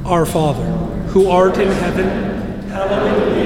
Our Father, who art in heaven, hallowed be